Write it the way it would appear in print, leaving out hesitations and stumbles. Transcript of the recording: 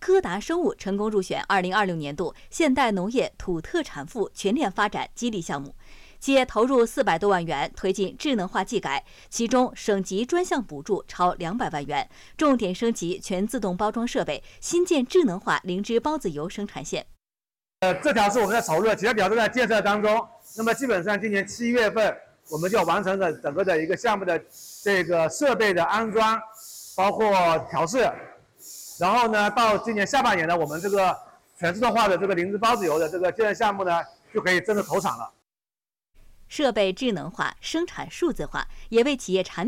科达生物成功入选2026年度现代农业土特产赋全链发展激励项目。企业投入400多万元推进智能化技改，其中省级专项补助超200万元，重点升级全自动包装设备，新建智能化灵芝孢子油生产线。 这条是我们在投入的，其他条都在建设当中。那么基本上今年7月份我们就完成了整个的一个项目的这个设备的安装，包括调试。然后呢，到今年下半年呢，我们这个全自动化的这个灵芝孢子油的这个建设项目呢，就可以正式投产了。 设备智能化、生产数字化，也为企业产